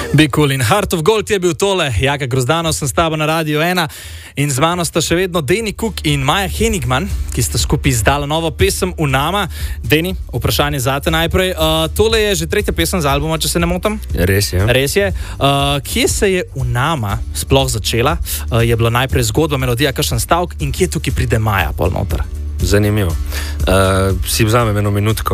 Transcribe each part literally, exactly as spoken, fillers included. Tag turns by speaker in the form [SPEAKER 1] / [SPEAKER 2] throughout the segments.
[SPEAKER 1] Be Cool in Heart of Gold je bil tole. Jaka Grozdanov, sem s tabo na Radio ena in z mano sta še vedno Deni Cook in Maja Henigman, ki sta skupaj izdala novo pesem Unama. Deni, vprašanje zate najprej. Uh, tole je že tretja pesem z albuma, če se ne motim.
[SPEAKER 2] Res je.
[SPEAKER 1] Res je. Uh, kje se je Unama sploh začela? Uh, je bila najprej zgodba, melodija, kakšen stavek in kje tukaj pride Maja pol noter?
[SPEAKER 2] Zanimivo. Uh, si vzamem eno minutko.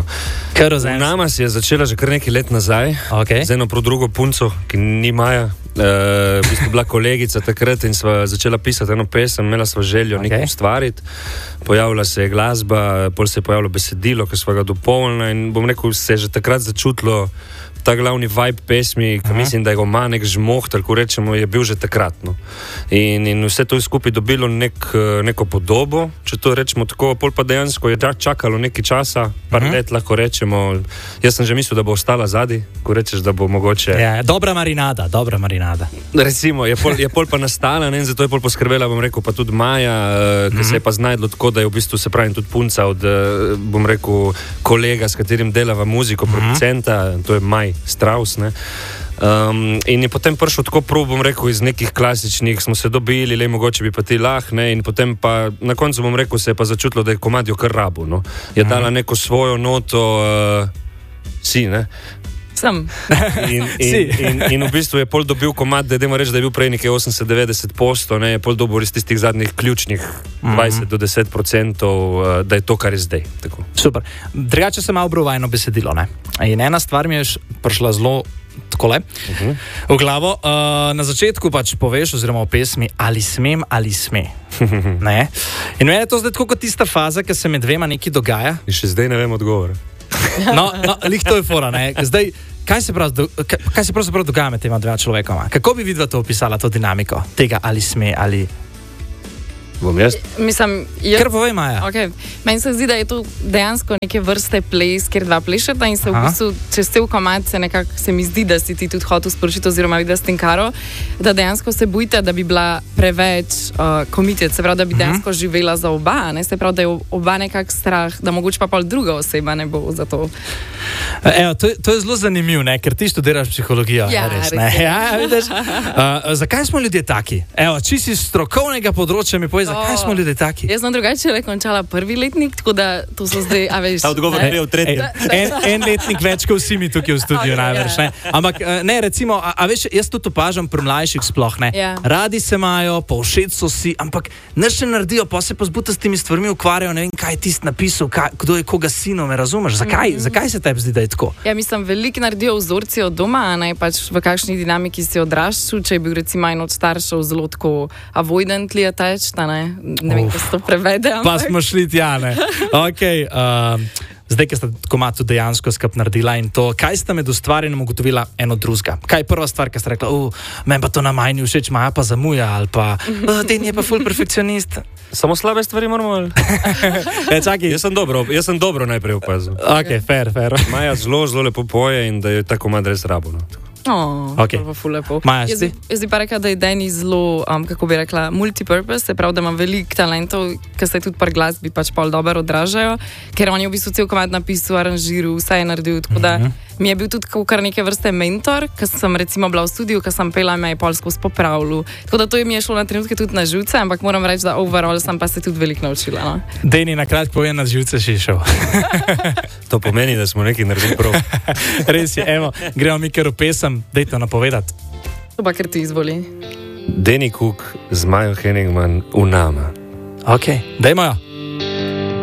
[SPEAKER 2] Unama si je začela že kar nekaj let nazaj,
[SPEAKER 1] okay.
[SPEAKER 2] Z eno prav drugo punco, ki ni Maja. Uh, v bistvu bila kolegica takrat in sva začela pisati eno pesem, imela sva željo okay. nekaj ustvariti. Pojavila se je glasba, pol se je pojavilo besedilo, ki sva ga dopolnila in bom rekel, se je že takrat začutilo ta glavni vibe pesmi, ki mislim, da je ga ima nek žmoh, tako rečemo, je bil že takrat. No. In, in vse to je skupaj dobilo nek, neko podobo, če to rečemo tako, pol pa dejansko je čakalo nekaj časa, par uh-huh. let lahko rečemo. Jaz sem že mislil, da bo ostala zadaj, ko rečeš, da bo mogoče...
[SPEAKER 1] Ja, dobra marinada, dobra marinada.
[SPEAKER 2] Recimo, je pol, je pol pa nastala, ne, in zato je pol poskrbela, bom rekel, pa tudi Maja, uh-huh. ki se je pa znajdlo tako, da je v bistvu se pravi tudi punca od, bom rekel, kolega, s katerim delava muziko, uh-huh. producenta, to je Maj Strauss, ne. Um, in je potem prišel tako prav, bom rekel, iz nekih klasičnih, smo se dobili, le mogoče bi pa ti lah, ne, in potem pa na koncu, bom rekel, se je pa začutilo, da je komad jo kar rabu, no. Je mm. dala neko svojo noto, uh, si, ne.
[SPEAKER 3] Sem.
[SPEAKER 2] In, in, in, in v bistvu je pol dobil komad, da idemo reči, da je bil prej nekaj osemdeset do devetdeset posto, ne, je pol dobil iz tistih zadnjih ključnih dvajset do deset procentov, da je to, kar je zdaj. Tako.
[SPEAKER 1] Super. Drugače se malo bruvajno besedilo, ne. In ena stvar mi je prišla zelo takole uh-huh. v glavo. Uh, na začetku pač poveš, oziroma v pesmi, ali smem, ali sme. Ne. In meni je to zdaj tako kot tista faza, ki se med dvema nekaj dogaja.
[SPEAKER 2] In še zdaj ne vem odgovor.
[SPEAKER 1] No, no, lih to je fora, ne. Zdaj, kaj se prav, kaj se pravzaprav dogaja med tema dvema človekoma? Kako bi vidva to opisala, to dinamiko tega, ali sme, ali...
[SPEAKER 2] Bom jaz?
[SPEAKER 3] Mislim, jaz...
[SPEAKER 1] Kar povej, Maja.
[SPEAKER 3] Okay. Meni se zdi, da je to dejansko neke vrste ples, kjer dva plešeta in se Aha. v bistvu, čez cel komad se nekako, se mi zdi, da si ti tudi hotel sporočiti oziroma videti s tem Karo, da dejansko se bojite, da bi bila preveč uh, committed, se pravi, da bi uh-huh. dejansko živela za oba, ne? Se pravi, da je oba nekak strah, da mogoče pa pol druga oseba ne bo za to.
[SPEAKER 1] Evo, to, to je zelo zanimivo, ne? Ker ti študiraš psihologijo.
[SPEAKER 3] Ja,
[SPEAKER 1] res,
[SPEAKER 3] res
[SPEAKER 1] ne? Ja, vidiš? Uh, zakaj smo ljudje taki? Evo, či si strokovnega področja mi povej, zakaj smo ljudje taki?
[SPEAKER 3] Jaz sem drugače le končala prvi letnik, tako da to so zdaj, a veš...
[SPEAKER 2] Ta odgovor je v tretjem.
[SPEAKER 1] En, en letnik več, kot vsi mi tukaj v studiu, okay, najbrž, ne? Ampak, ne, recimo, a, a veš, jaz tudi opažam pri mlajših sploh, ne?
[SPEAKER 3] Ja.
[SPEAKER 1] Radi se imajo, pa všeč so si, ampak nič ne naredijo, pa se pa z butastimi stvarmi ukvarjajo, ne vem, kaj je tist napisal, kaj, kdo je koga sino, me razumeš? Zakaj? Mm-hmm. Zakaj se tebi zdi, da je tako?
[SPEAKER 3] Ja, mislim, veliko naredijo vzorci od doma, a ne pač v kakšni dinamiki si odraščal, če je bil recimo en od staršev zelo tako avoidantly attached, a ne? Ne vem, kako se to prevede, ampak...
[SPEAKER 1] Pa smo šli tja, ne? Okej, okay, uh, zdaj, ki sta komad tudi dejansko skup naredila in to, kaj sta med ustvarjanjem ugotovila eno drugega? Kaj je prva stvar, ki sta rekla, uh, meni pa to na Maji ni všeč, Maja pa zamuja, ali pa, uh, Deni je pa ful perfekcionist.
[SPEAKER 2] Samo slabe stvari moramo...
[SPEAKER 1] e, čakaj.
[SPEAKER 2] Jaz sem dobro, jaz sem dobro najprej opazil.
[SPEAKER 1] Ok, fair, fair.
[SPEAKER 2] Maja zelo, zelo lepo poje in da je ta komad res rabo, no.
[SPEAKER 3] Oh,
[SPEAKER 1] okay.
[SPEAKER 3] To je ful lepo.
[SPEAKER 1] Maja,
[SPEAKER 3] jaz, jaz bi pa rekla, da je Deni zelo, um, kako bi rekla, multipurpose, se pravi, da ima veliko talentov, ki se tudi par glasbi pač pol dobro odražajo, ker on je v bistvu cel komad napisal, aranžiral, vse je naredil, tako da mm-hmm. mi je bil tudi kar neke vrste mentor, ker sem recimo bila v studiu, ker sem pela, me je pol skozi popravljal. Tako da to je mi je šlo na trenutke tudi na živce, ampak moram reči, da overall sem pa se tudi veliko naučila. No?
[SPEAKER 1] Deni, na kratko povem, na živce si šel.
[SPEAKER 2] To pomeni, da smo nekaj naredili prav.
[SPEAKER 1] Res je, evo, gremo mi kar v pesem, dejte napovedati.
[SPEAKER 3] To pa kar ti izvoli.
[SPEAKER 2] Deni Cook z Majo Henigman, Unama.
[SPEAKER 1] Ok, dajmo jo.